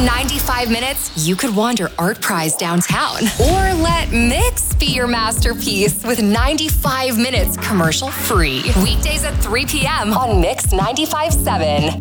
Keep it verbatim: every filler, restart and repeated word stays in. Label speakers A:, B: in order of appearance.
A: In ninety-five minutes, you could wander Art Prize downtown. Or let Mix be your masterpiece with ninety-five minutes commercial free. Weekdays at three p.m. on Mix ninety-five point seven.